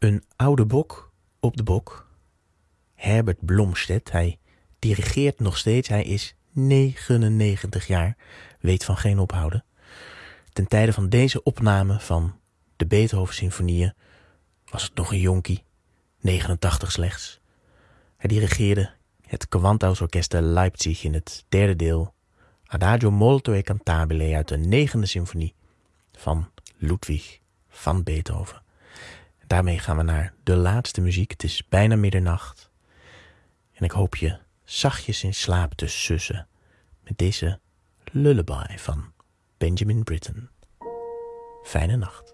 Een oude bok op de bok. Herbert Blomstedt, hij dirigeert nog steeds. Hij is 99 jaar, weet van geen ophouden. Ten tijde van deze opname van de Beethoven-symfonieën was het nog een jonkie, 89 slechts. Hij dirigeerde het Gewandhausorchester Leipzig in het derde deel Adagio molto e cantabile uit de 9e symfonie van Ludwig van Beethoven. Daarmee gaan we naar de laatste muziek. Het is bijna middernacht. En ik hoop je zachtjes in slaap te sussen met deze lullaby van Benjamin Britten. Fijne nacht.